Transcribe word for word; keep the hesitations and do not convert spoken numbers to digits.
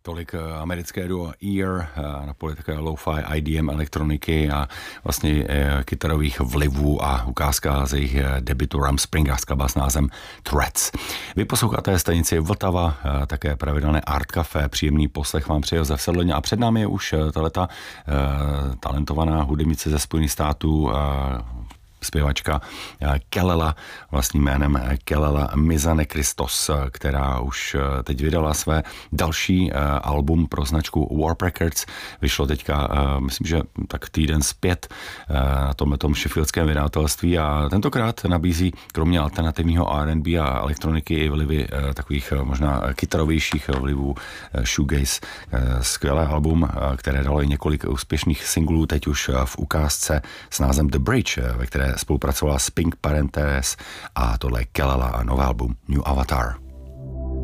Tolik americké duo Ear, na poli takové lo-fi I D M elektroniky a vlastně kytarových vlivů a ukázka z jejich debutu Rumspringa skladba s názvem Threats. Vy posloucháte stanici Vltava, také pravidelné Art Café, příjemný poslech vám přeje Josef Sedlně a před námi je už tato talentovaná hudebnice ze Spojených států, zpěvačka Kelela, vlastním jménem Kelela Mizane Christos, která už teď vydala své další album pro značku Warp Records. Vyšlo teďka, myslím, že tak týden zpět na tomhletom sheffieldském vydavatelství a tentokrát nabízí kromě alternativního R and B a elektroniky i vlivy takových možná kytarovějších vlivů shoegaze. Skvělé album, které dalo i několik úspěšných singlů, teď už v ukázce s názvem The Bridge, ve které spolupracovala s Pink Parentes a tohle je Kelela a nový album New Avatar.